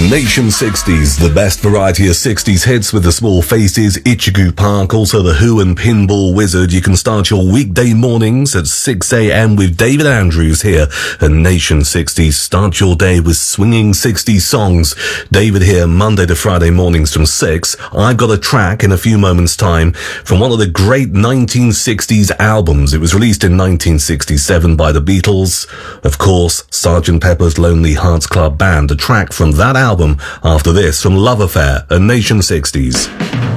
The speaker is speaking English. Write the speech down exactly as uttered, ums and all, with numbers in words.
Nation sixties, the best variety of sixties hits with the Small Faces, Ichigo Park, also the Who and Pinball Wizard. You can start your weekday mornings at six a.m. with David Andrews here at Nation sixties. Start your day with swinging sixties songs. David here Monday to Friday mornings from six. I've got a track in a few moments' time from one of the great nineteen sixties albums. It was released in nineteen sixty-seven by the Beatles. Of course, Sergeant Pepper's Lonely Hearts Club Band. A track from that album after this from Love Affair and Nation sixties.